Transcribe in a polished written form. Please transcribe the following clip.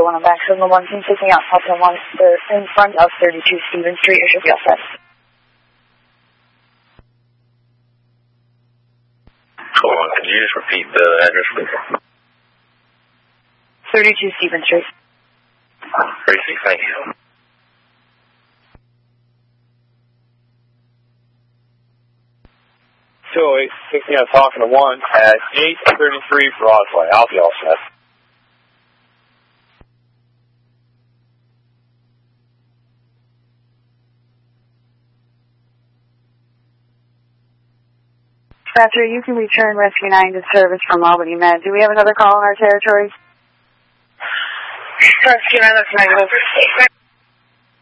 1 on back. Signal 1 team taking out Hotel 1. They're in front of 32 Stevens Street. It should be all set. Hold on, could you just repeat the address, please? 32 Stevens Street. 36, thank you. Picking up talking to 1 at 833 Broadway. I'll be all set. Dispatcher, you can return Rescue 9 to service from Albany Med. Do we have another call in our territory? Rescue 9, that's negative.